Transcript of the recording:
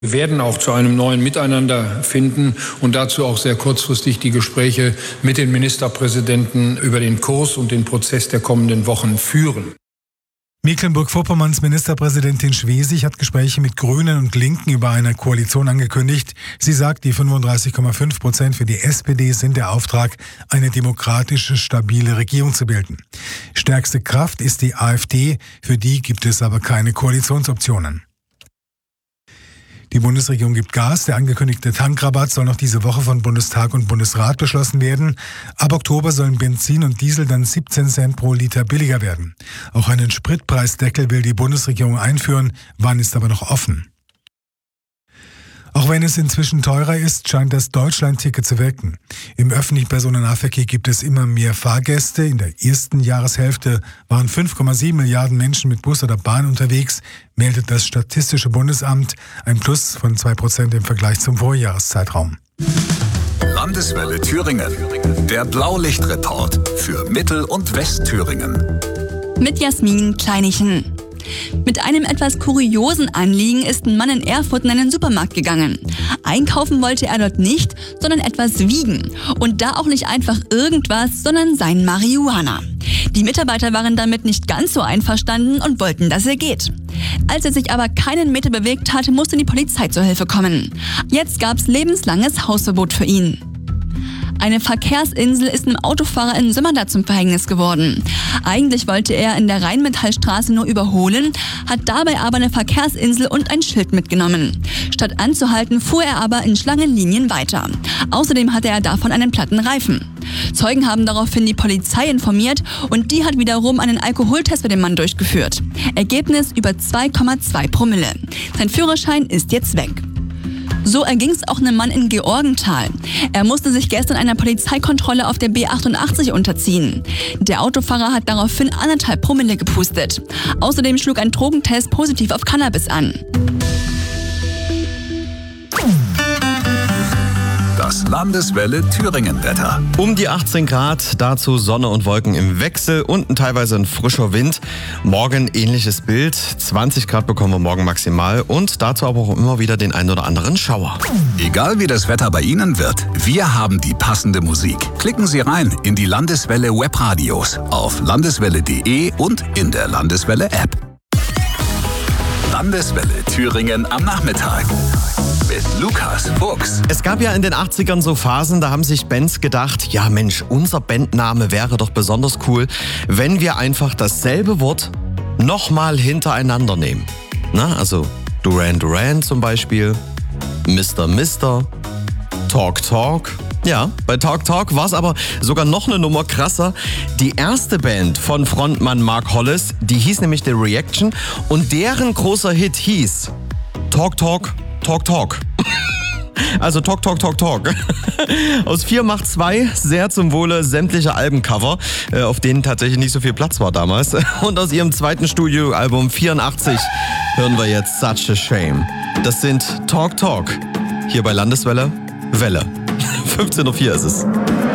Wir werden auch zu einem neuen Miteinander finden und dazu auch sehr kurzfristig die Gespräche mit den Ministerpräsidenten über den Kurs und den Prozess der kommenden Wochen führen. Mecklenburg-Vorpommerns Ministerpräsidentin Schwesig hat Gespräche mit Grünen und Linken über eine Koalition angekündigt. Sie sagt, die 35,5% für die SPD sind der Auftrag, eine demokratische, stabile Regierung zu bilden. Stärkste Kraft ist die AfD, für die gibt es aber keine Koalitionsoptionen. Die Bundesregierung gibt Gas. Der angekündigte Tankrabatt soll noch diese Woche von Bundestag und Bundesrat beschlossen werden. Ab Oktober sollen Benzin und Diesel dann 17 Cent pro Liter billiger werden. Auch einen Spritpreisdeckel will die Bundesregierung einführen. Wann ist aber noch offen. Auch wenn es inzwischen teurer ist, scheint das Deutschland-Ticket zu wirken. Im öffentlichen Personennahverkehr gibt es immer mehr Fahrgäste. In der ersten Jahreshälfte waren 5,7 Milliarden Menschen mit Bus oder Bahn unterwegs, meldet das Statistische Bundesamt, ein Plus von 2% im Vergleich zum Vorjahreszeitraum. Landeswelle Thüringen, der Blaulichtreport für Mittel- und Westthüringen. Mit Jasmin Kleinichen. Mit einem etwas kuriosen Anliegen ist ein Mann in Erfurt in einen Supermarkt gegangen. Einkaufen wollte er dort nicht, sondern etwas wiegen. Und da auch nicht einfach irgendwas, sondern sein Marihuana. Die Mitarbeiter waren damit nicht ganz so einverstanden und wollten, dass er geht. Als er sich aber keinen Meter bewegt hat, musste die Polizei zur Hilfe kommen. Jetzt gab's lebenslanges Hausverbot für ihn. Eine Verkehrsinsel ist einem Autofahrer in Sömmerda zum Verhängnis geworden. Eigentlich wollte er in der Rheinmetallstraße nur überholen, hat dabei aber eine Verkehrsinsel und ein Schild mitgenommen. Statt anzuhalten, fuhr er aber in Schlangenlinien weiter. Außerdem hatte er davon einen platten Reifen. Zeugen haben daraufhin die Polizei informiert und die hat wiederum einen Alkoholtest bei dem Mann durchgeführt. Ergebnis über 2,2 Promille. Sein Führerschein ist jetzt weg. So erging es auch einem Mann in Georgenthal. Er musste sich gestern einer Polizeikontrolle auf der B88 unterziehen. Der Autofahrer hat daraufhin 1,5 Promille gepustet. Außerdem schlug ein Drogentest positiv auf Cannabis an. Das Landeswelle Thüringen-Wetter. Um die 18 Grad, dazu Sonne und Wolken im Wechsel und teilweise ein frischer Wind. Morgen ähnliches Bild, 20 Grad bekommen wir morgen maximal und dazu aber auch immer wieder den ein oder anderen Schauer. Egal wie das Wetter bei Ihnen wird, wir haben die passende Musik. Klicken Sie rein in die Landeswelle Webradios auf landeswelle.de und in der Landeswelle App. Landeswelle Thüringen am Nachmittag. Mit Lukas Fuchs. Es gab ja in den 80ern so Phasen, da haben sich Bands gedacht, ja Mensch, unser Bandname wäre doch besonders cool, wenn wir einfach dasselbe Wort nochmal hintereinander nehmen. Na, also Duran Duran zum Beispiel, Mr. Mister, Talk Talk. Ja, bei Talk Talk war es aber sogar noch eine Nummer krasser. Die erste Band von Frontmann Mark Hollis, die hieß nämlich The Reaction und deren großer Hit hieß Talk Talk, Talk Talk. Also Talk Talk Talk Talk. Aus 4 macht 2, sehr zum Wohle sämtlicher Albencover, auf denen tatsächlich nicht so viel Platz war damals. Und aus ihrem zweiten Studioalbum 84 hören wir jetzt Such a Shame. Das sind Talk Talk. Hier bei Landeswelle, Welle. 15:04 ist es.